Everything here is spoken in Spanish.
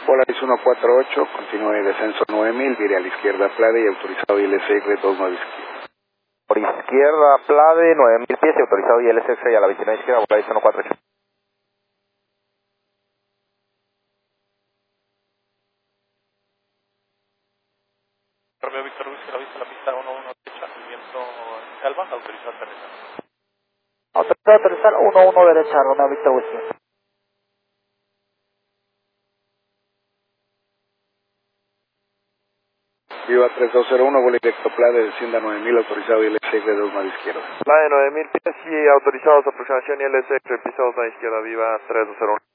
Polaris 148, continúe descenso 9000, vire a la izquierda Plade y autorizado ILSX 29 izquierda. Por izquierda Plade, 9000 pies y autorizado ILSX y a la 29 izquierda, Polaris 148. Romeo Víctor Whisky, la vista, la pista 11 derecha, viento en calma, autorizado aterrizar. Autorizado aterrizar 11 derecha, Romeo Víctor Whisky. Viva 3201, vuelo directo Plade, descienda 9000, autorizado ILSX 29 izquierda. Plade 9000 pies y autorizados aproximación ILSX, piso 2 izquierda, viva 3201.